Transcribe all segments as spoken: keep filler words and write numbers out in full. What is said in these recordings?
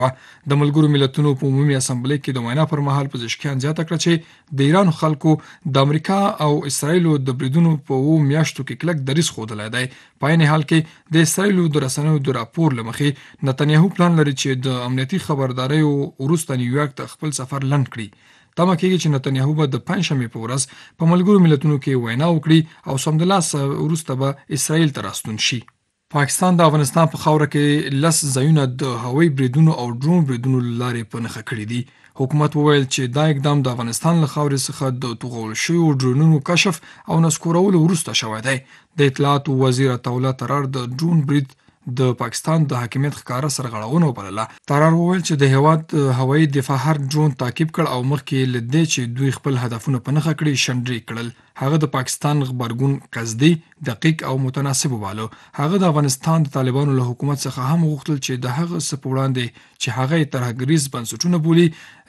د ملګرو ملتونو په عمومي اسامبلې کې د وینا پر مهال پزشکیان زیاته کړه چې د ایران خلکو د امریکا او اسرایلو د بریدونو په اوو میاشتو کې کلک دریځ ښودلی دی. په عین حال کې د اسرایلو د رسنیو د راپور له مخې نتنیاهو پلان لري چې د امنیتي خبرداریو وروسته نیویارک ته خپل سفر لنډ کړي. تمه کېږي چې نتنیاهو به د پنجشنبې په ورځ په ملګرو ملتونو کې وینا وکړي او سمدلاسه وروسته به اسرایل ته راستون شي. پاکستان د افغانستان په خاوره کې لس ځایونه د هوایي بریدونو او ډرون بریدونو له لارې په نښه کړي دي. حکومت وویل چې دا اقدام د افغانستان له خاورې څخه د توغول شویو ډرونونو کشف او نسکورولو وروسته شوی دی. د اطلاعاتو وزیر عطاالله ترار د ډرون برید د پاکستان د حاکمیت ښکاره سرغړونه وبلله. ترار وویل چې د هیواد هوایي دفاع هر ډرون تعقیب کړ او مخکې له دې چې دوی خپل هدفونه په نښه کړي شنډري کړل. هغه د پاکستان غبرګون قصدي، دقیق او متناسب وباله. هغه د افغانستان د طالبانو له حکومت څخه هم غوښتل چې د هغه څه په وړاندې چې هغه یې ترهګریز بنسټونه بولي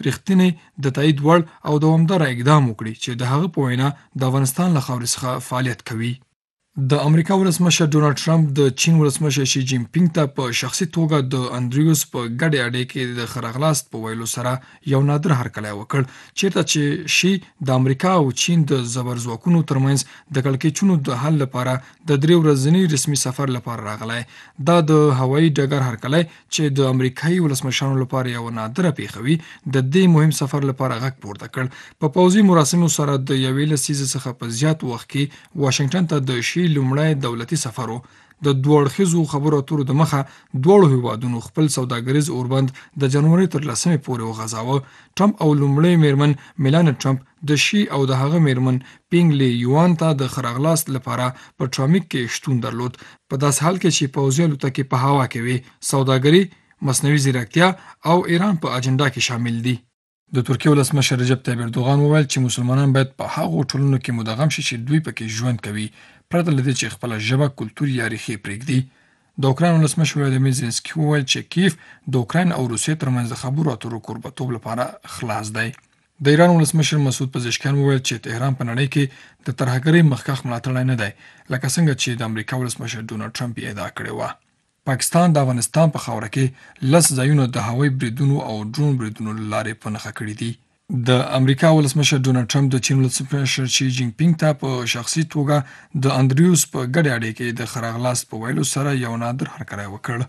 رښتینی د تایید وړ او دوامداره اقدام وکړي چې د هغه په وینا د افغانستان له خاورې څخه فعالیت کوي. د امریکا ولسمشر ډونالد ټرمپ د چین ولسمشر شي جین پینګ ته په شخصي توګه د انډریوز په ګډې اډې کې د ښه راغلاست په ویلو سره یو نادر هرکلی وکړ، چیرته چې شي د امریکا او چین د زبرځواکونو ترمنځ د کړکېچونو د حل لپاره د درې ورځني رسمي سفر لپاره راغلی. دا د هوایي ډګر هرکلی چې د امریکایي ولسمشرانو لپاره یو نادره پیښه وي د دې مهم سفر لپاره غږ پورته کړ. په پوځي مراسمو سره د یوې لسیزې څخه په زیات وخت کې واشنګټن ته د شي لومړی دولتي سفر و. د دوه اړخیزو خبرو اترو د مخه دواړو هیوادونو خپل سوداګریز اوربند د جنوري تر لسمې پورې وغځاوه. ټرمپ او لومړۍ میرمن میلانیا ټرمپ د شي او د هغه میرمن پینګ لی یوان ته د ښه راغلاست لپاره په ټرامیک کې شتون درلود، په داسې حال کې چې پوځي الوتکې په هوا کې وي. سوداګري، مصنوعي ځیرکتیا او ایران په اجنډا کې شامل دي. د ترکیې ولسمشر رجب طیب اردوغان وویل چې مسلمانان باید په هغو ټولنو کې مدغم شي چې دوی پکې ژوند کوي، پرته له دې چې خپله ژبه، کلتور یا ریښې پرېږدي. د اوکراین ولسمشر ولادیمیر زیلنسکي وویل چې کیف د اوکراین او روسیې ترمنځ د خبرو اترو کوربه‌توب لپاره خلاص دی. د ایران ولسمشر مسعود پزشکیان وویل چې تهران په نړۍ کې د ترهګرۍ مخکښ ملاتړی نه دی، لکه څنګه چې د امریکا ولسمشر ډونالد ټرمپ یې ادعا کړې وه. پاکستان د افغانستان په خاوره کې لس ځایونه د هوایي بریدونو او ډرون بریدونو له لارې په نښه کړي دي. د امریکا ولسمشر ډونالد ټرمپ د چین ولسمشر شي جین پینګ ته په شخصي توګه د انډریوز په ګډې اډې کې د ښه راغلاست په ویلو سره یو نادر هرکلی وکړ.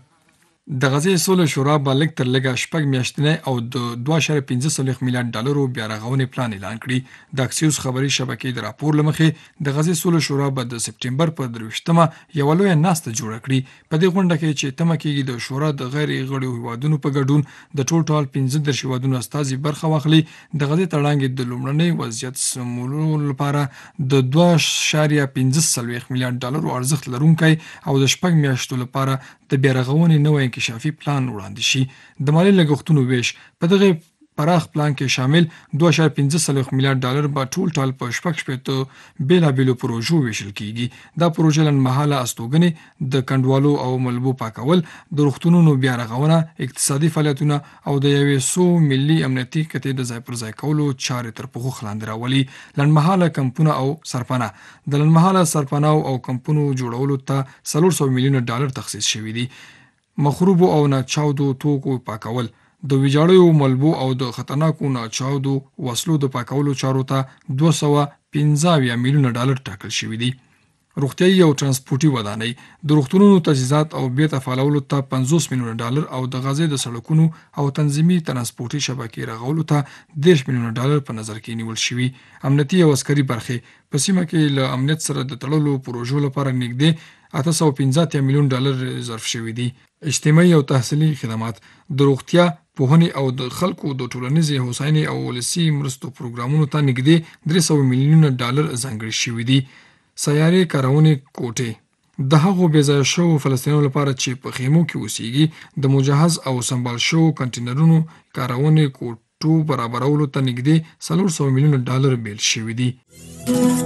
د غزې سولې شورا به لږ تر لږه شپږ میاشتنی او د دوه اعشاریه پنځه څلوېښت میلیارډ ډالرو بیا رغونې پلان اعلان کړي. د اکسیوس خبري شبکې د راپور له مخې د غزې سولې شورا به د سپټمبر په درویشتمه یوه لویه ناسته جوړه کړي. په دې غونډه کې چې تمه کېږي د شورا د غیر غړو هیوادونو په ګډون د ټول ټال پنځه دېرش هیوادونو استازي برخه واخلي. د غزې تړانګې د لومړني وضعیت سمولو لپاره د دوه اعشاریه پنځه څلوېښت میلیارډ ډالرو ارزښت لرونکی او د شپږ میاشتو لپاره د بیا رغونې نوی انکشافي پلان وړاندې شي. د مالي لګښتونو ویش په دغه پراخ پلان کې شامل دوه اعشاریه پنځه څلوېښت میلیارډ ډالر به ټول ټال په شپږ شپېته بېلابېلو پروژو ویشل کېږي. دا پروژې لنډمهاله استوګنې، د کنډوالو او ملبو پاکول، د روغتونونو بیا رغونه، اقتصادي فعالیتونه او د یوې څو ملي امنیتي قطعې د ځای پر ځای کولو چارې تر پښو لاندې راولي. لنډمهاله کمپونه او سرپناه. د لنډمهاله سرپناو او کمپونو جوړولو ته څلور سوه میلیونه ډالر تخصیص شوي دي. مخروبو او ناچاودو توکو پاکول، د ویجاړیو ملبو او د خطرناکو ناچاودو وسلو د پاکولو چارو ته دوه سوه پنځه اویا میلیونه ډالر ټاکل شوي دي. روغتیايي او ترانسپورټي ودانۍ، د روغتونونو تجهیزات او بیرته فعالولو ته پنځوس میلیونه ډالر او د غزې د سړکونو او تنظیمي ترانسپورټي شبکې رغولو ته دېرش میلیونه ډالر په نظر کې نیول شوي. امنیتي او عسکري برخې په سیمه کې له امنیت سره د تړلو پروژو لپاره نږدې اته سوه پنځه اتیا میلیون ډالر ریزرف شوي دي. اجتماعي او تحصیلي خدمات، د روغتیا، پوهنې او د خلکو د ټولنیزې هوساینې او ولسي مرستو پروګرامونو ته نږدې درې سوه میلیونه ډالر ځانګړي شوي دي. سیارې کارونې کوټې، د هغو بېځایه شوو فلسطینیانو لپاره چې په خیمو کې اوسېږي د مجهز او سمبال شوو کنټینرونو کارونې کوټو برابرولو ته نږدې څلور سوه میلیونه ډالر بیل شوي دي.